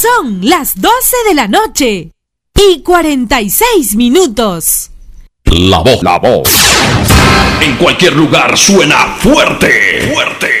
Son las 12 de la noche y 46 minutos. La voz. En cualquier lugar suena fuerte.